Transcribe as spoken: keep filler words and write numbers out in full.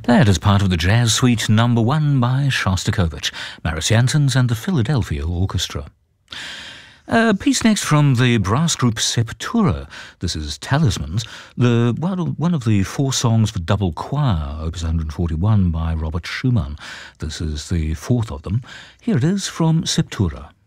That is part of the Jazz Suite number one by Shostakovich, Maris Janssens and the Philadelphia Orchestra. A piece next from the brass group Septura. This is Talismans, the one of the four songs for double choir, opus one forty-one by Robert Schumann. This is the fourth of them. Here it is from Septura.